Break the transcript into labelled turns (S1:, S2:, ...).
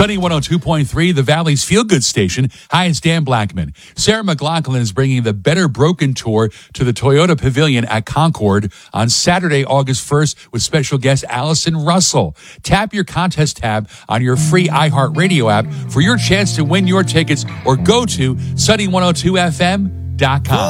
S1: Sunny 102.3, the Valley's feel-good station. Hi, it's Dan Blackman. Sarah McLachlan is bringing the Better Broken Tour to the Toyota Pavilion at Concord on Saturday, August 1st with special guest Allison Russell. Tap your contest tab on your free iHeartRadio app for your chance to win your tickets or go to sunny102fm.com.